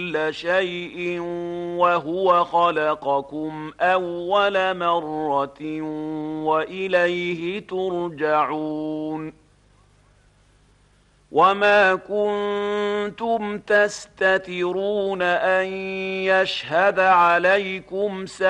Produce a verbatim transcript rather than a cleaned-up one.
شيء وهو خلقكم أول مرة وإليه ترجعون وما كنتم تستترون أن يشهد عليكم